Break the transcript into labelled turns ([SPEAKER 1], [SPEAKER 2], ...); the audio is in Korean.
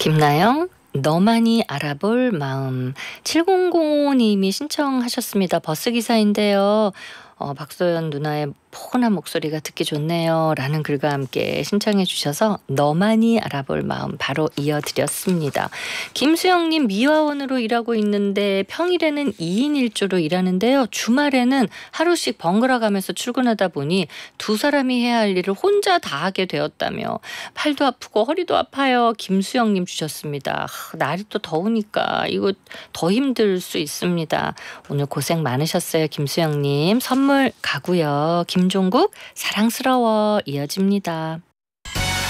[SPEAKER 1] 김나영 너만이 알아볼 마음. 7005님이 신청하셨습니다. 버스기사인데요. 박소연 누나의 포근한 목소리가 듣기 좋네요 라는 글과 함께 신청해 주셔서 너만이 알아볼 마음 바로 이어드렸습니다. 김수영님, 미화원으로 일하고 있는데 평일에는 2인 1조로 일하는데요. 주말에는 하루씩 번갈아 가면서 출근하다 보니 두 사람이 해야 할 일을 혼자 다 하게 되었다며 팔도 아프고 허리도 아파요. 김수영님 주셨습니다. 날이 또 더우니까 이거 더 힘들 수 있습니다. 오늘 고생 많으셨어요. 김수영님 선물 가고요. 김종국 사랑스러워 이어집니다.